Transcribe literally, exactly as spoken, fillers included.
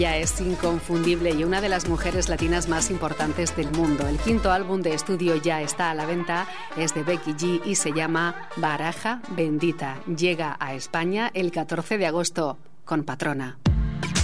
Ella es inconfundible y una de las mujeres latinas más importantes del mundo. El quinto álbum de estudio ya está a la venta, es de Becky G y se llama Baraja Bendita. Llega a España el catorce de agosto con Patrona.